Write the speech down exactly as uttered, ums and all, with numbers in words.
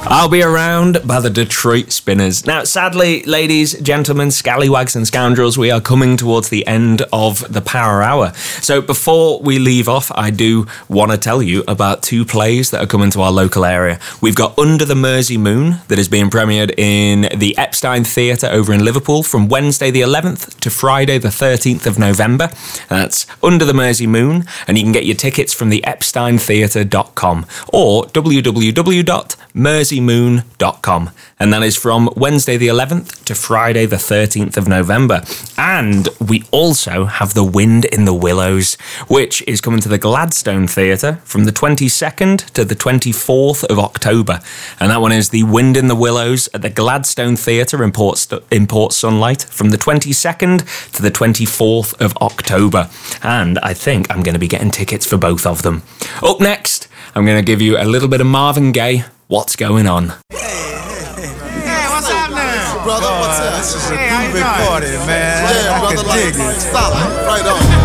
I'll be around by the Detroit Spinners. Now, sadly, ladies, gentlemen, scallywags and scoundrels, we are coming towards the end of the Power Hour. So before we leave off, I do want to tell you about two plays that are coming to our local area. We've got Under the Mersey Moon that is being premiered in the Epstein Theatre over in Liverpool from Wednesday the eleventh to Friday the thirteenth of November. That's Under the Mersey Moon, and you can get your tickets from the epstein theatre dot com or w w w dot mersey moon dot com, and that is from Wednesday the eleventh to Friday the thirteenth of November. And we also have The Wind in the Willows, which is coming to the Gladstone Theatre from the twenty-second to the twenty-fourth of October, and that one is The Wind in the Willows at the Gladstone Theatre in Port, in Port Sunlight from the twenty-second to the twenty-fourth of October, and I think I'm going to be getting tickets for both of them. Up next, I'm going to give you a little bit of Marvin Gaye, What's Going On. Hey, hey, hey. Hey, what's up now? Brother, what's up? This is a hey, groovy party, man. Yeah, brother, like, stop. Right on.